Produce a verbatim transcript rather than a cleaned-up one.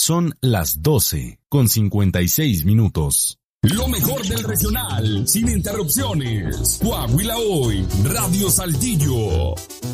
Son las doce con cincuenta y seis minutos. Lo mejor del regional, sin interrupciones. Coahuila Hoy, Radio Saltillo.